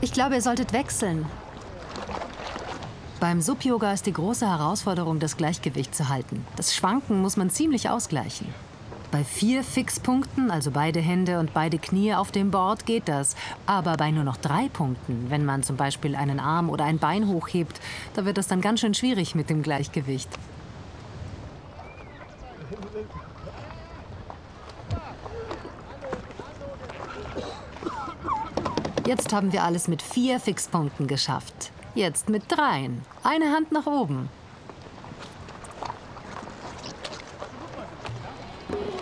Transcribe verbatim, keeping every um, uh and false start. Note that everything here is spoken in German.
Ich glaube, ihr solltet wechseln. Beim Sub-Yoga ist die große Herausforderung, das Gleichgewicht zu halten. Das Schwanken muss man ziemlich ausgleichen. Bei vier Fixpunkten, also beide Hände und beide Knie auf dem Board, geht das. Aber bei nur noch drei Punkten, wenn man zum Beispiel einen Arm oder ein Bein hochhebt, da wird es dann ganz schön schwierig mit dem Gleichgewicht. Jetzt haben wir alles mit vier Fixpunkten geschafft. Jetzt mit dreien. Eine Hand nach oben.